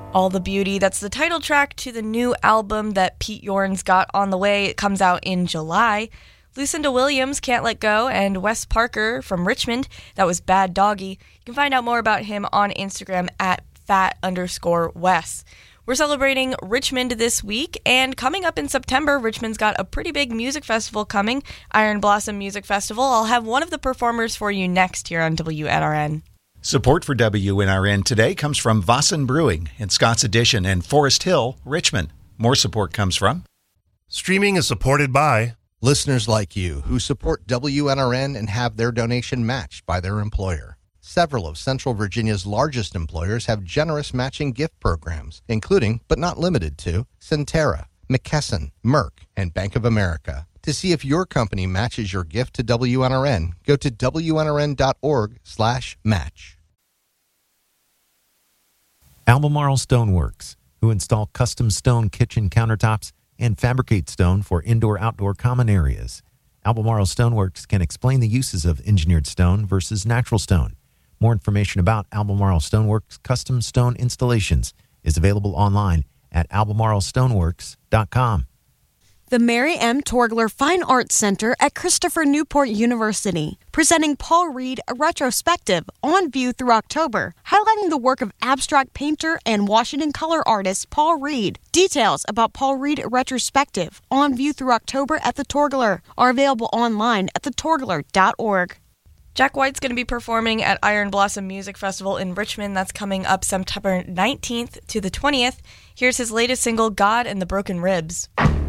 All the Beauty, that's the title track to the new album that Pete Yorn's got on the way. It comes out in July. Lucinda Williams, Can't Let Go, and Wes Parker from Richmond, that was Bad Doggy. You can find out more about him on Instagram at @fat_Wes. We're celebrating Richmond this week, and coming up in September, Richmond's got a pretty big music festival coming, Iron Blossom Music Festival. I'll have one of the performers for you next here on WNRN. Support for WNRN today comes from Vossen Brewing in Scott's Addition and Forest Hill, Richmond. More support comes from... Streaming is supported by... listeners like you who support WNRN and have their donation matched by their employer. Several of Central Virginia's largest employers have generous matching gift programs, including, but not limited to, Centera, McKesson, Merck, and Bank of America. To see if your company matches your gift to WNRN, go to WNRN.org/match. Albemarle Stoneworks, who install custom stone kitchen countertops and fabricate stone for indoor-outdoor common areas. Albemarle Stoneworks can explain the uses of engineered stone versus natural stone. More information about Albemarle Stoneworks custom stone installations is available online at albemarlestoneworks.com. The Mary M. Torgler Fine Arts Center at Christopher Newport University, presenting Paul Reed a retrospective on view through October, highlighting the work of abstract painter and Washington color artist Paul Reed. Details about Paul Reed retrospective on view through October at the Torgler are available online at thetorgler.org. Jack White's going to be performing at Iron Blossom Music Festival in Richmond. That's coming up September 19th to the 20th. Here's his latest single, God and the Broken Ribs.